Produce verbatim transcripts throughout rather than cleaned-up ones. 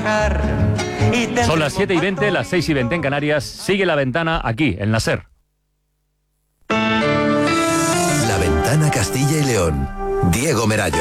trabajar. Y Son las siete y veinte, las seis y veinte en Canarias. Sigue La Ventana aquí, en la SER. La Ventana Castilla y León. Diego Merayo.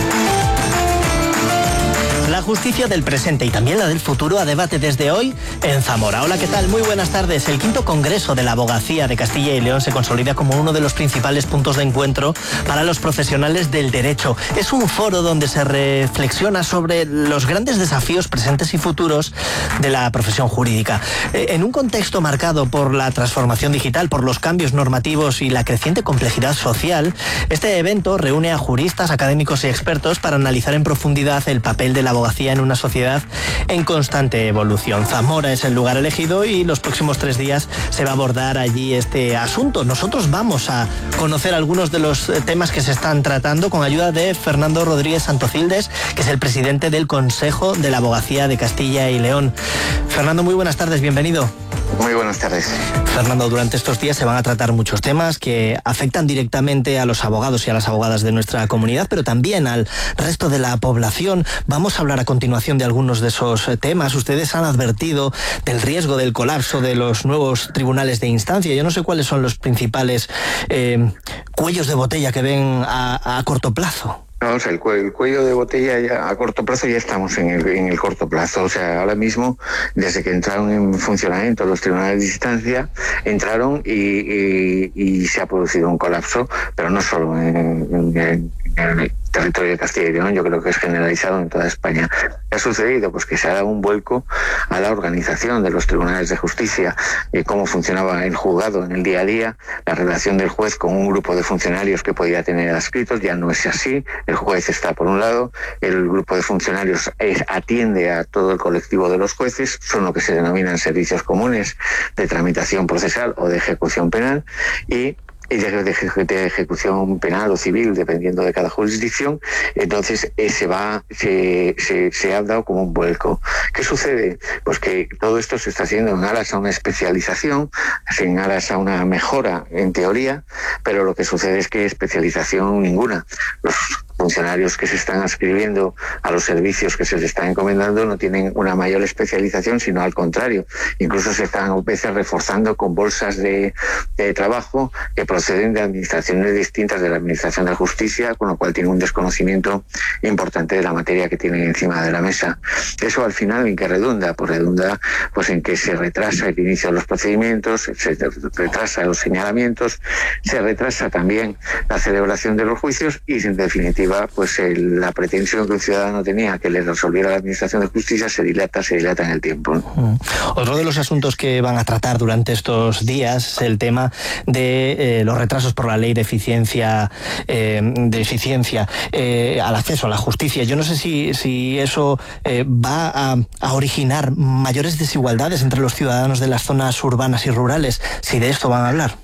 La justicia del presente y también la del futuro a debate desde hoy en Zamora. Hola, ¿qué tal? Muy buenas tardes. El quinto Congreso de la Abogacía de Castilla y León se consolida como uno de los principales puntos de encuentro para los profesionales del derecho. Es un foro donde se reflexiona sobre los grandes desafíos presentes y futuros de la profesión jurídica. En un contexto marcado por la transformación digital, por los cambios normativos y la creciente complejidad social, este evento reúne a juristas, académicos y expertos para analizar en profundidad el papel de la abogacía en una sociedad en constante evolución. Zamora es el lugar elegido y los próximos tres días se va a abordar allí este asunto. Nosotros vamos a conocer algunos de los temas que se están tratando con ayuda de Fernando Rodríguez Santocildes, que es el presidente del Consejo de la Abogacía de Castilla y León. Fernando, muy buenas tardes, bienvenido. Muy buenas tardes. Fernando, durante estos días se van a tratar muchos temas que afectan directamente a los abogados y a las abogadas de nuestra comunidad, pero también al resto de la población. Vamos a hablar a continuación de algunos de esos temas. Ustedes han advertido del riesgo del colapso de los nuevos tribunales de instancia. Yo no sé cuáles son los principales eh, cuellos de botella que ven a, a corto plazo. No, o sea, el, cu el cuello de botella ya, a corto plazo ya estamos en el, en el corto plazo. O sea, ahora mismo, desde que entraron en funcionamiento los tribunales de instancia, entraron y, y, y se ha producido un colapso, pero no solo en, en, en, en el territorio de Castilla y León, yo creo que es generalizado en toda España. ¿Qué ha sucedido? Pues que se ha dado un vuelco a la organización de los tribunales de justicia, eh, cómo funcionaba el juzgado en el día a día, la relación del juez con un grupo de funcionarios que podía tener adscritos, ya no es así. El juez está por un lado, el grupo de funcionarios es, atiende a todo el colectivo de los jueces, son lo que se denominan servicios comunes de tramitación procesal o de ejecución penal, y y de, de, de ejecución penal o civil, dependiendo de cada jurisdicción. Entonces eh, se va se, se, se ha dado como un vuelco. ¿Qué sucede? Pues que todo esto se está haciendo en aras a una especialización, en aras a una mejora en teoría, pero lo que sucede es que especialización ninguna. Los funcionarios que se están adscribiendo a los servicios que se les están encomendando no tienen una mayor especialización, sino al contrario. Incluso se están a veces reforzando con bolsas de, de trabajo que proceden de administraciones distintas de la Administración de Justicia, con lo cual tienen un desconocimiento importante de la materia que tienen encima de la mesa. Eso al final, ¿en qué redunda? Pues redunda pues en que se retrasa el inicio de los procedimientos, se retrasa los señalamientos, se retrasa también la celebración de los juicios y, en definitiva, pues el, la pretensión que un ciudadano tenía que le resolviera la Administración de Justicia se dilata, se dilata en el tiempo, ¿no? Otro de los asuntos que van a tratar durante estos días es el tema de eh, los retrasos por la ley de eficiencia eh, de eficiencia eh, al acceso a la justicia. Yo no sé si, si eso eh, va a, a originar mayores desigualdades entre los ciudadanos de las zonas urbanas y rurales, si de esto van a hablar.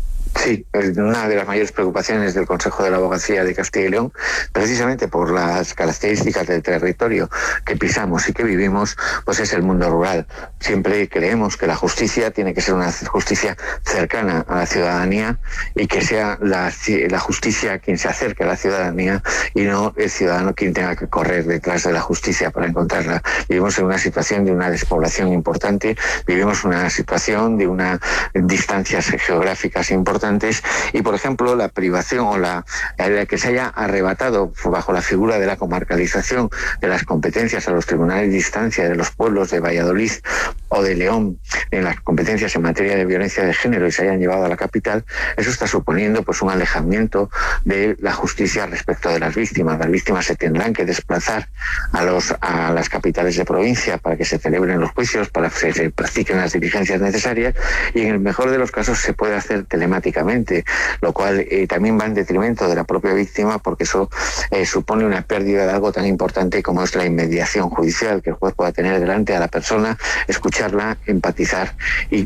Sí, es una de las mayores preocupaciones del Consejo de la Abogacía de Castilla y León, precisamente por las características del territorio que pisamos y que vivimos, pues es el mundo rural. Siempre creemos que la justicia tiene que ser una justicia cercana a la ciudadanía y que sea la, la justicia quien se acerque a la ciudadanía y no el ciudadano quien tenga que correr detrás de la justicia para encontrarla. Vivimos en una situación de una despoblación importante, vivimos en una situación de unas distancias geográficas importantes y, por ejemplo, la privación o la, la que se haya arrebatado bajo la figura de la comarcalización de las competencias a los tribunales de instancia de los pueblos de Valladolid o de León en las competencias en materia de violencia de género y se hayan llevado a la capital, eso está suponiendo pues un alejamiento de la justicia respecto de las víctimas. Las víctimas se tendrán que desplazar a los a las capitales de provincia para que se celebren los juicios, para que se practiquen las diligencias necesarias y en el mejor de los casos se puede hacer telemáticamente, lo cual eh, también va en detrimento de la propia víctima porque eso eh, supone una pérdida de algo tan importante como es la inmediación judicial, que el juez pueda tener delante a la persona, escucharla, empatizar y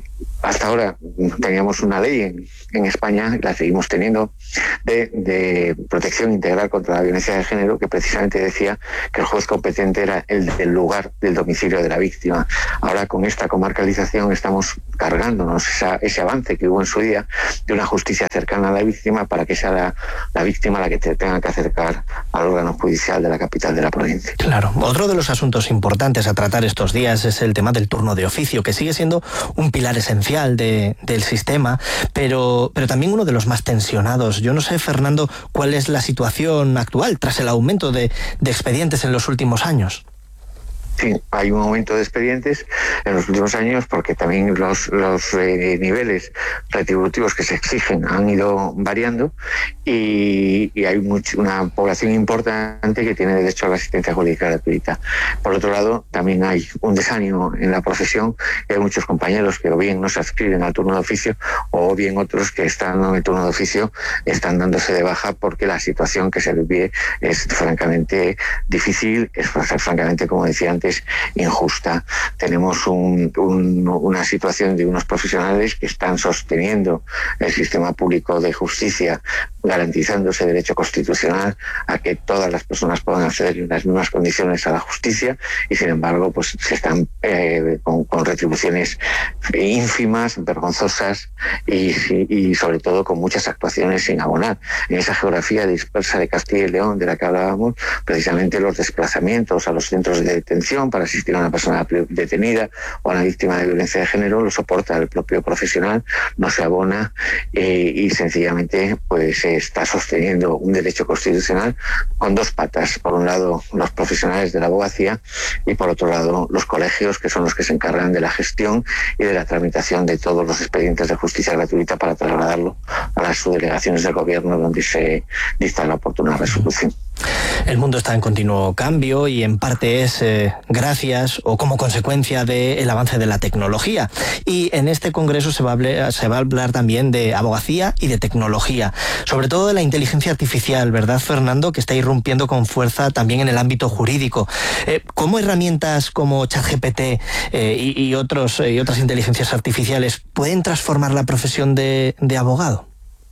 hasta ahora teníamos una ley en, en España, y la seguimos teniendo, de, de protección integral contra la violencia de género, que precisamente decía que el juez competente era el del lugar del domicilio de la víctima. Ahora, con esta comarcalización, estamos cargándonos esa, ese avance que hubo en su día de una justicia cercana a la víctima, para que sea la, la víctima la que te tenga que acercar al órgano judicial de la capital de la provincia. Claro. Otro de los asuntos importantes a tratar estos días es el tema del turno de oficio, que sigue siendo un pilar esencial de, del sistema, pero, pero también uno de los más tensionados. Yo no sé, Fernando, cuál es la situación actual tras el aumento de, de expedientes en los últimos años. Sí, hay un aumento de expedientes en los últimos años, porque también los, los eh, niveles retributivos que se exigen han ido variando, y, y hay much, una población importante que tiene derecho a la asistencia jurídica gratuita. Por otro lado, también hay un desánimo en la profesión, y hay muchos compañeros que o bien no se adscriben al turno de oficio, o bien otros que están en el turno de oficio están dándose de baja porque la situación que se vive es francamente difícil, es francamente, como decía antes, injusta. Tenemos un, un, una situación de unos profesionales que están sosteniendo el sistema público de justicia, garantizando ese derecho constitucional a que todas las personas puedan acceder en las mismas condiciones a la justicia, y sin embargo pues se están eh, con, con retribuciones ínfimas, vergonzosas, y, y sobre todo con muchas actuaciones sin abonar. En esa geografía dispersa de Castilla y León de la que hablábamos, precisamente los desplazamientos a los centros de detención para asistir a una persona detenida o a una víctima de violencia de género lo soporta el propio profesional, no se abona, eh, y sencillamente pues se está sosteniendo un derecho constitucional con dos patas: por un lado los profesionales de la abogacía, y por otro lado los colegios, que son los que se encargan de la gestión y de la tramitación de todos los expedientes de justicia gratuita para trasladarlo a las subdelegaciones del gobierno, donde se dicta la oportuna resolución. El mundo está en continuo cambio, y en parte es eh, gracias o como consecuencia del avance de la tecnología. Y en este congreso se va, a hablar, se va a hablar también de abogacía y de tecnología, sobre todo de la inteligencia artificial, ¿verdad, Fernando?, que está irrumpiendo con fuerza también en el ámbito jurídico. Eh, ¿Cómo herramientas como ChatGPT eh, y, y, otros, eh, y otras inteligencias artificiales pueden transformar la profesión de, de abogado?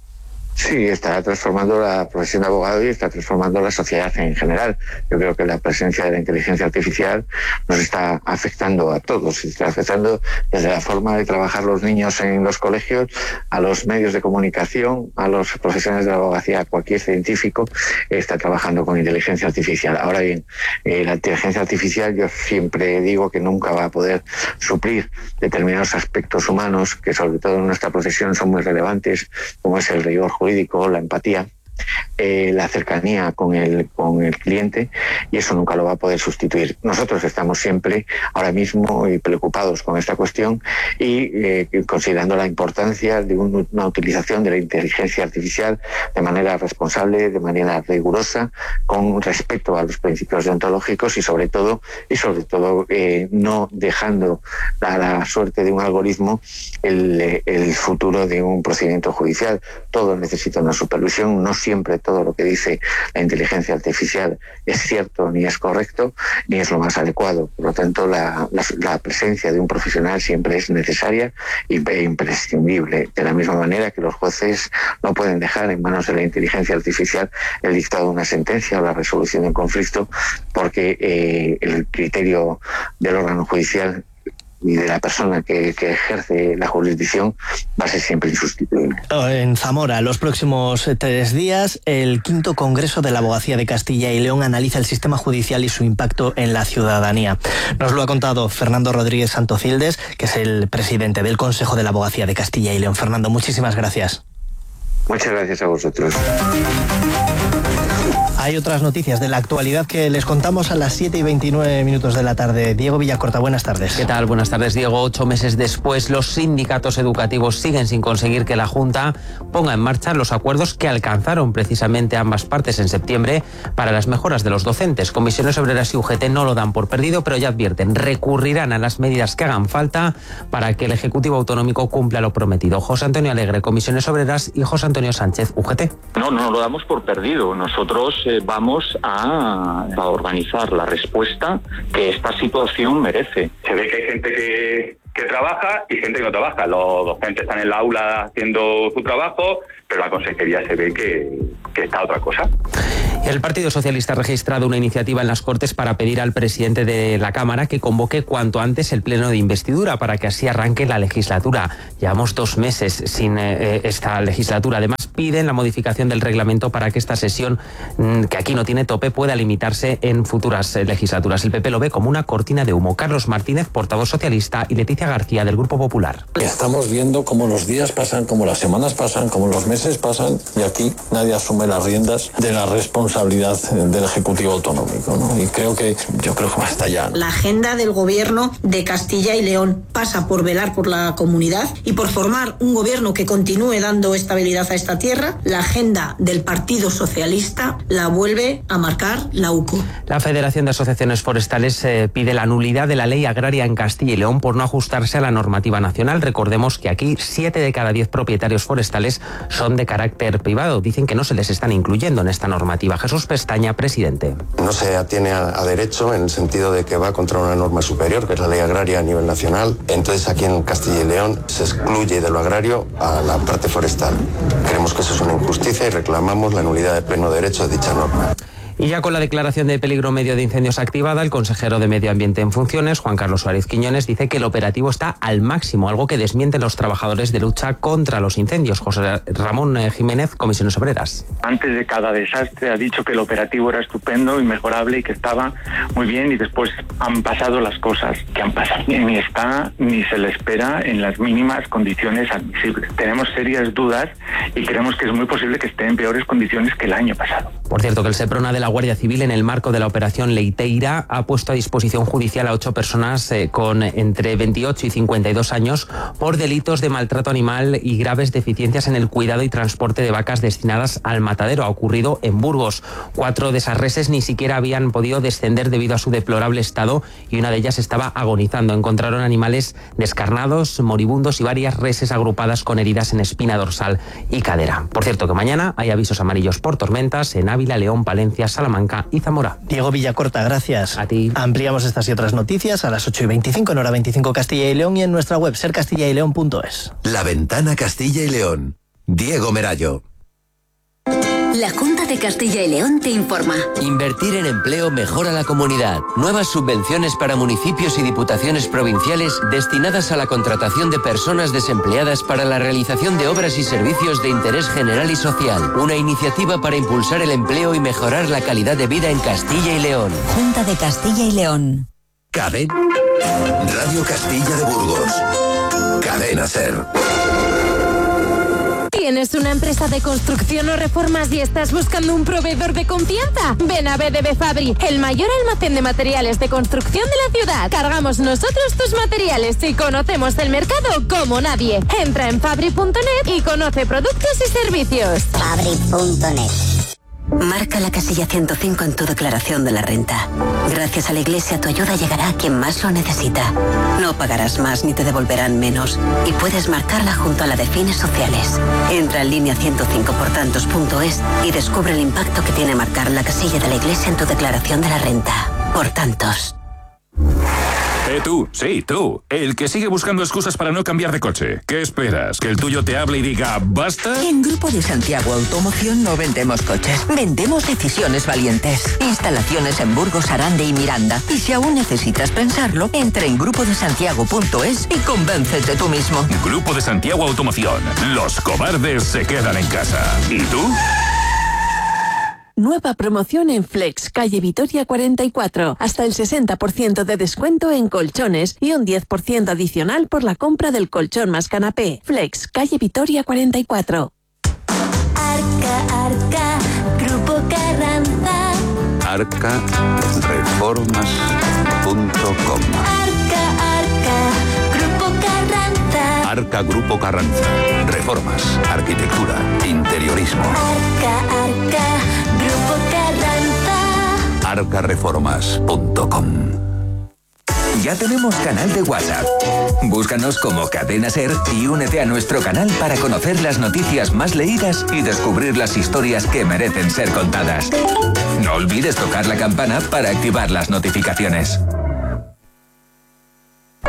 Sí, está transformando la profesión de abogado y está transformando la sociedad en general. Yo creo que la presencia de la inteligencia artificial nos está afectando a todos. Está afectando desde la forma de trabajar los niños en los colegios, a los medios de comunicación, a los profesionales de la abogacía, a cualquier científico está trabajando con inteligencia artificial. Ahora bien, eh, la inteligencia artificial, yo siempre digo que nunca va a poder suplir determinados aspectos humanos que, sobre todo en nuestra profesión, son muy relevantes, como es el rigor jurídico, la empatía, eh, la cercanía con el, con el cliente, y eso nunca lo va a poder sustituir. Nosotros estamos siempre ahora mismo y preocupados con esta cuestión, y eh, considerando la importancia de un, una utilización de la inteligencia artificial de manera responsable, de manera rigurosa, con respeto a los principios deontológicos, y sobre todo y sobre todo eh, no dejando a la suerte de un algoritmo el, el futuro de un procedimiento judicial. Todo necesita una supervisión, no siempre todo lo que dice la inteligencia artificial es cierto, ni es correcto, ni es lo más adecuado. Por lo tanto, la, la, la presencia de un profesional siempre es necesaria e imprescindible, de la misma manera que los jueces no pueden dejar en manos de la inteligencia artificial el dictado de una sentencia o la resolución de un conflicto, porque eh, el criterio del órgano judicial y de la persona que, que ejerce la jurisdicción va a ser siempre insustituible. En Zamora, los próximos tres días, el quinto Congreso de la Abogacía de Castilla y León analiza el sistema judicial y su impacto en la ciudadanía. Nos lo ha contado Fernando Rodríguez Santocildes, que es el presidente del Consejo de la Abogacía de Castilla y León. Fernando, muchísimas gracias. Muchas gracias a vosotros. Hay otras noticias de la actualidad que les contamos a las siete y veintinueve minutos de la tarde. Diego Villacorta, buenas tardes. ¿Qué tal? Buenas tardes, Diego. Ocho meses después, los sindicatos educativos siguen sin conseguir que la Junta ponga en marcha los acuerdos que alcanzaron precisamente ambas partes en septiembre para las mejoras de los docentes. Comisiones Obreras y U G T no lo dan por perdido, pero ya advierten, recurrirán a las medidas que hagan falta para que el Ejecutivo Autonómico cumpla lo prometido. José Antonio Alegre, Comisiones Obreras, y José Antonio Sánchez, U G T. No, no lo damos por perdido. Nosotros eh, vamos a, a organizar la respuesta que esta situación merece. Se ve que hay gente que, que trabaja y gente que no trabaja. Los docentes están en el aula haciendo su trabajo, pero la consejería se ve que, que está otra cosa. El Partido Socialista ha registrado una iniciativa en las Cortes para pedir al presidente de la Cámara que convoque cuanto antes el pleno de investidura para que así arranque la legislatura. Llevamos dos meses sin eh, esta legislatura. Además, piden la modificación del reglamento para que esta sesión, que aquí no tiene tope, pueda limitarse en futuras eh, legislaturas. El P P lo ve como una cortina de humo. Carlos Martínez, portavoz socialista, y Leticia García, del Grupo Popular. Estamos viendo cómo los días pasan, cómo las semanas pasan, cómo los meses pasan, y aquí nadie asume las riendas de la responsabilidad del Ejecutivo Autonómico, ¿no? Y creo que, yo creo que hasta ya. La agenda del Gobierno de Castilla y León pasa por velar por la comunidad y por formar un gobierno que continúe dando estabilidad a esta tierra. La agenda del Partido Socialista la vuelve a marcar la U C O. La Federación de Asociaciones Forestales eh, pide la nulidad de la ley agraria en Castilla y León por no ajustarse a la normativa nacional. Recordemos que aquí siete de cada diez propietarios forestales son de carácter privado. Dicen que no se les están incluyendo en esta normativa. Jesús Pestaña, presidente. No se atiene a, a derecho en el sentido de que va contra una norma superior, que es la ley agraria a nivel nacional. Entonces aquí en Castilla y León se excluye de lo agrario a la parte forestal. Creemos que eso es una injusticia y reclamamos la nulidad de pleno derecho de dicha norma. Y ya con la declaración de peligro medio de incendios activada, el consejero de Medio Ambiente en funciones, Juan Carlos Suárez Quiñones, dice que el operativo está al máximo, algo que desmienten los trabajadores de lucha contra los incendios. José Ramón Jiménez, Comisiones Obreras. Antes de cada desastre ha dicho que el operativo era estupendo, inmejorable y que estaba muy bien, y después han pasado las cosas que han pasado. Ni está ni se le espera en las mínimas condiciones admisibles. Tenemos serias dudas y creemos que es muy posible que esté en peores condiciones que el año pasado. Por cierto, que el Seprona de la Guardia Civil, en el marco de la operación Leiteira, ha puesto a disposición judicial a ocho personas eh, con entre veintiocho y cincuenta y dos años por delitos de maltrato animal y graves deficiencias en el cuidado y transporte de vacas destinadas al matadero. Ha ocurrido en Burgos. Cuatro de esas reses ni siquiera habían podido descender debido a su deplorable estado y una de ellas estaba agonizando. Encontraron animales descarnados, moribundos y varias reses agrupadas con heridas en espina dorsal y cadera. Por cierto, que mañana hay avisos amarillos por tormentas en Ávila, León, Palencia, Salamanca y Zamora. Diego Villacorta, gracias. A ti. Ampliamos estas y otras noticias a las ocho y veinticinco en hora veinticinco Castilla y León y en nuestra web ser castilla y león punto es. La Ventana Castilla y León. Diego Merallo. La Junta de Castilla y León te informa. Invertir en empleo mejora la comunidad. Nuevas subvenciones para municipios y diputaciones provinciales destinadas a la contratación de personas desempleadas para la realización de obras y servicios de interés general y social. Una iniciativa para impulsar el empleo y mejorar la calidad de vida en Castilla y León. Junta de Castilla y León. Cadena Radio Castilla de Burgos. Cadena SER. ¿Tienes una empresa de construcción o reformas y estás buscando un proveedor de confianza? Ven a B D B Fabri, el mayor almacén de materiales de construcción de la ciudad. Cargamos nosotros tus materiales y conocemos el mercado como nadie. Entra en fabri punto net y conoce productos y servicios. fabri punto net. Marca la casilla ciento cinco en tu declaración de la renta. Gracias a la Iglesia tu ayuda llegará a quien más lo necesita. No pagarás más ni te devolverán menos. Y puedes marcarla junto a la de fines sociales. Entra en línea ciento cinco por tantos punto es y descubre el impacto que tiene marcar la casilla de la Iglesia en tu declaración de la renta. Por tantos. Eh, tú, sí, tú, el que sigue buscando excusas para no cambiar de coche. ¿Qué esperas? ¿Que el tuyo te hable y diga basta? En Grupo de Santiago Automoción no vendemos coches, vendemos decisiones valientes. Instalaciones en Burgos, Arande y Miranda. Y si aún necesitas pensarlo, entra en grupo de santiago punto es y convéncete tú mismo. Grupo de Santiago Automoción. Los cobardes se quedan en casa. ¿Y tú? Nueva promoción en Flex, calle Vitoria cuarenta y cuatro. Hasta el sesenta por ciento de descuento en colchones y un diez por ciento adicional por la compra del colchón más canapé. Flex, calle Vitoria cuarenta y cuatro. Arca, Arca, Grupo Carranza. arca reformas punto com. Arca, Arca, Grupo Carranza. Arca Grupo Carranza. Reformas, arquitectura, interiorismo. Arca, Arca, Grupo Carranza. arca reformas punto com. Ya tenemos canal de WhatsApp. Búscanos como Cadena SER y únete a nuestro canal para conocer las noticias más leídas y descubrir las historias que merecen ser contadas. No olvides tocar la campana para activar las notificaciones.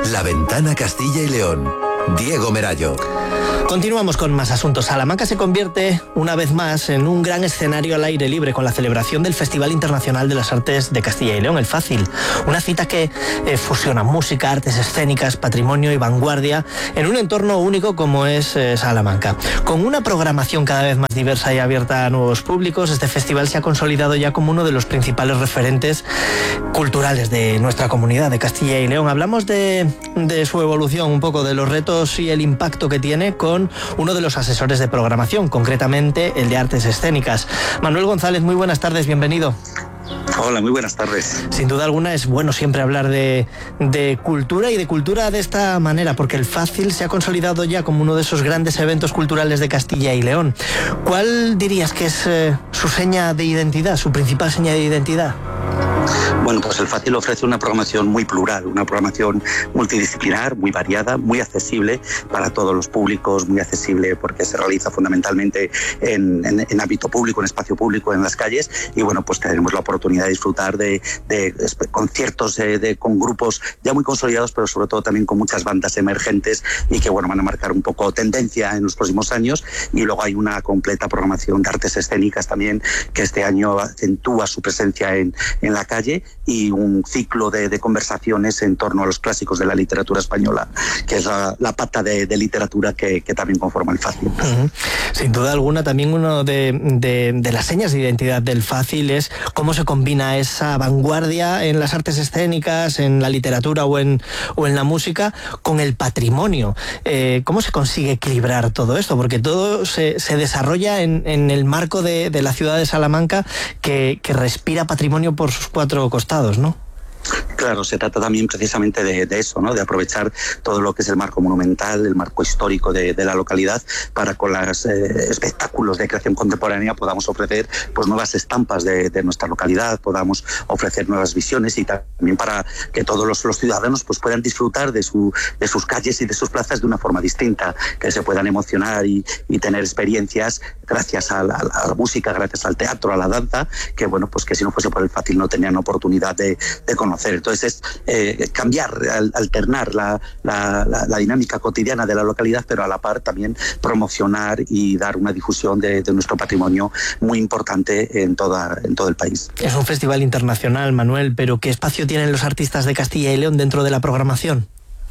La Ventana Castilla y León. Diego Merallo. Continuamos con más asuntos. Salamanca se convierte una vez más en un gran escenario al aire libre con la celebración del Festival Internacional de las Artes de Castilla y León, el Fácil. Una cita que eh, fusiona música, artes escénicas, patrimonio y vanguardia en un entorno único como es eh, Salamanca. Con una programación cada vez más diversa y abierta a nuevos públicos, este festival se ha consolidado ya como uno de los principales referentes culturales de nuestra comunidad de Castilla y León. Hablamos de, de su evolución, un poco de los retos y el impacto que tiene con uno de los asesores de programación, concretamente el de artes escénicas. Manuel González, muy buenas tardes, bienvenido. Hola, muy buenas tardes. Sin duda alguna es bueno siempre hablar de, de cultura y de cultura de esta manera, porque el Fácil se ha consolidado ya como uno de esos grandes eventos culturales de Castilla y León. ¿Cuál dirías que es eh, su seña de identidad, su principal seña de identidad? Bueno, pues el Fácil ofrece una programación muy plural, una programación multidisciplinar, muy variada, muy accesible para todos los públicos, muy accesible porque se realiza fundamentalmente en, en, en ámbito público, en espacio público, en las calles, y bueno, pues tenemos la oportunidad de disfrutar de, de, de conciertos de, de, con grupos ya muy consolidados, pero sobre todo también con muchas bandas emergentes y que bueno, van a marcar un poco tendencia en los próximos años. Y luego hay una completa programación de artes escénicas también, que este año acentúa su presencia en, en la calle, y un ciclo de, de conversaciones en torno a los clásicos de la literatura española, que es la, la pata de, de literatura que, que también conforma el Fácil. Uh-huh. Sin duda alguna, también uno de, de, de las señas de identidad del Fácil es cómo se combina esa vanguardia en las artes escénicas, en la literatura o en, o en la música, con el patrimonio. Eh, ¿Cómo se consigue equilibrar todo esto? Porque todo se, se desarrolla en, en el marco de, de la ciudad de Salamanca, que, que respira patrimonio por sus cuatro costados, ¿no? Claro, se trata también precisamente de, de eso, ¿no? De aprovechar todo lo que es el marco monumental, el marco histórico de, de la localidad, para con los eh, espectáculos de creación contemporánea podamos ofrecer pues nuevas estampas de, de nuestra localidad, podamos ofrecer nuevas visiones, y también para que todos los, los ciudadanos pues puedan disfrutar de, su, de sus calles y de sus plazas de una forma distinta, que se puedan emocionar y, y tener experiencias gracias a la, a la música, gracias al teatro, a la danza, que bueno, pues que si no fuese por el Fácil no tenían oportunidad de, de conocer. Entonces es eh, cambiar, alternar la, la, la, la dinámica cotidiana de la localidad, pero a la par también promocionar y dar una difusión de, de nuestro patrimonio muy importante en, toda, en todo el país. Es un festival internacional, Manuel, pero ¿qué espacio tienen los artistas de Castilla y León dentro de la programación?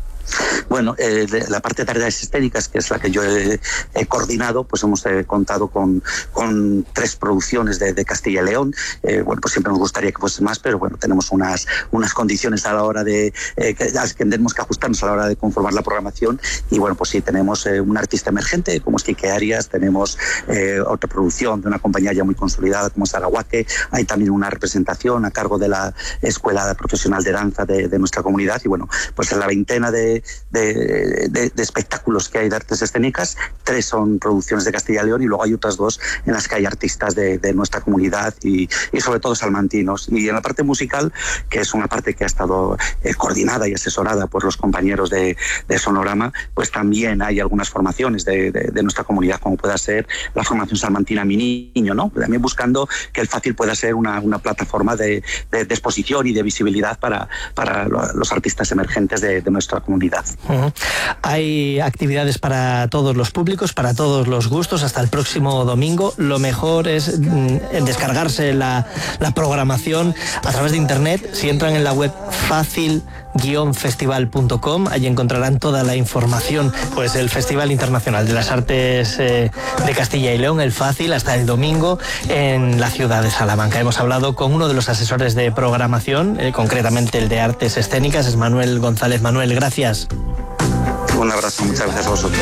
Bueno, eh, la parte de áreas escénicas, que es la que yo he, he coordinado, pues hemos eh, contado con, con tres producciones de, de Castilla y León. Eh, bueno, pues siempre nos gustaría que fuese más, pero bueno, tenemos unas, unas condiciones a la hora de eh, que, que tenemos que ajustarnos a la hora de conformar la programación. Y bueno, pues sí, tenemos eh, un artista emergente como es Quique Arias, tenemos eh, otra producción de una compañía ya muy consolidada como es Arahuaque. Hay también una representación a cargo de la Escuela Profesional de Danza de, de nuestra comunidad. Y bueno, pues en la veintena de De, de, de espectáculos que hay de artes escénicas, tres son producciones de Castilla y León, y luego hay otras dos en las que hay artistas de, de nuestra comunidad y, y sobre todo salmantinos. Y en la parte musical, que es una parte que ha estado eh, coordinada y asesorada por los compañeros de, de Sonorama, pues también hay algunas formaciones de, de, de nuestra comunidad, como pueda ser la formación salmantina Mi Niño, ¿no? También buscando que el Fácil pueda ser una, una plataforma de, de, de exposición y de visibilidad para, para los artistas emergentes de, de nuestra comunidad. Uh-huh. Hay actividades para todos los públicos, para todos los gustos, hasta el próximo domingo. Lo mejor es mm, descargarse la, la programación a través de internet. Si entran en la web fácil guion festival punto com, allí encontrarán toda la información. Pues el Festival Internacional de las Artes eh, de Castilla y León, el Fácil, hasta el domingo en la ciudad de Salamanca. Hemos hablado con uno de los asesores de programación, eh, concretamente el de artes escénicas, es Manuel González. Manuel, gracias. Un abrazo, muchas gracias a vosotros.